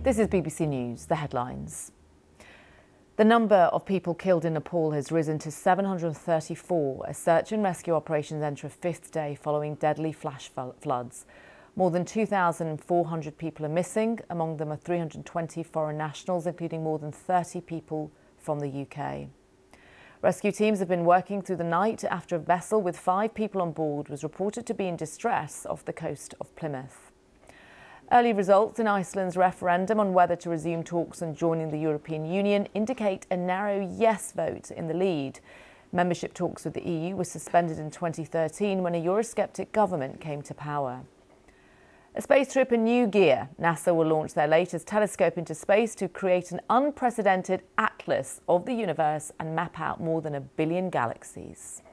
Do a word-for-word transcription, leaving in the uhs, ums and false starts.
This is B B C News, the headlines. The number of people killed in Nepal has risen to seven hundred thirty-four as search and rescue operations enter a fifth day following deadly flash floods. More than two thousand four hundred people are missing. Among them are three hundred twenty foreign nationals, including more than thirty people from the U K. Rescue teams have been working through the night after a vessel with five people on board was reported to be in distress off the coast of Plymouth. Early results in Iceland's referendum on whether to resume talks on joining the European Union indicate a narrow yes vote in the lead. Membership talks with the E U were suspended in twenty thirteen when a Eurosceptic government came to power. A space trip in new gear. NASA will launch their latest telescope into space to create an unprecedented atlas of the universe and map out more than a billion galaxies.